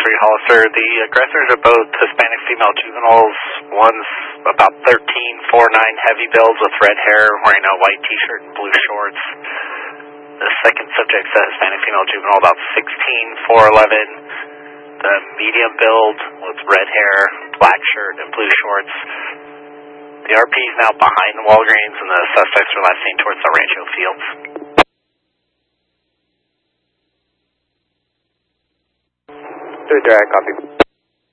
3 Hollister. The aggressors are both Hispanic female juveniles. One's about 13, 4'9", heavy build with red hair, wearing a white t-shirt and blue shorts. The second subject's a Hispanic female juvenile, about 16, 4'11", the medium build with red hair, black shirt, and blue shorts. The RP is now behind the Walgreens, and the suspects are last seen towards the Rancho Fields. 3 direct, copy.